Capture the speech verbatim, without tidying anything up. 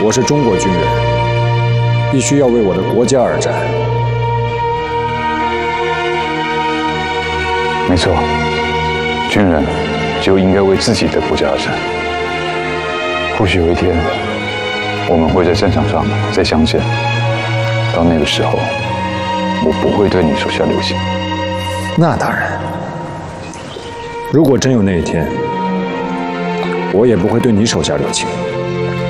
我是中国军人，必须要为我的国家而战。 没错，军人就应该为自己的国家而战。或许有一天，我们会在战场上再相见。到那个时候，我不会对你手下留情。 那当然，如果真有那一天，我也不会对你手下留情。